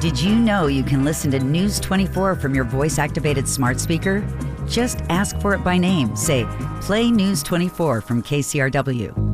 Did you know you can listen to News 24 from your voice-activated smart speaker? Just ask for it by name. Say, play News 24 from KCRW.